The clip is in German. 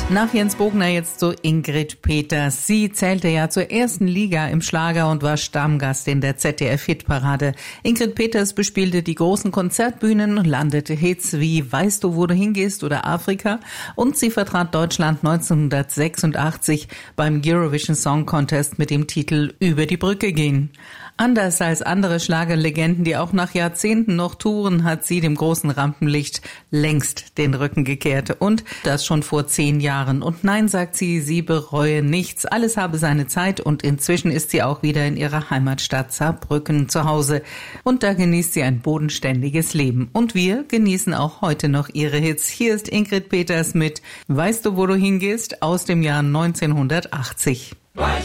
Nach Jens Bogner jetzt zu Ingrid Peters. Sie zählte ja zur ersten Liga im Schlager und war Stammgast in der ZDF-Hitparade. Ingrid Peters bespielte die großen Konzertbühnen, landete Hits wie Weißt du, wo du hingehst oder Afrika, und sie vertrat Deutschland 1986 beim Eurovision Song Contest mit dem Titel Über die Brücke gehen. Anders als andere Schlagerlegenden, die auch nach Jahrzehnten noch touren, hat sie dem großen Rampenlicht längst den Rücken gekehrt. Und das schon vor 10 Jahren. Und nein, sagt sie, sie bereue nichts. Alles habe seine Zeit und inzwischen ist sie auch wieder in ihrer Heimatstadt Saarbrücken zu Hause. Und da genießt sie ein bodenständiges Leben. Und wir genießen auch heute noch ihre Hits. Hier ist Ingrid Peters mit Weißt du, wo du hingehst aus dem Jahr 1980. Weißt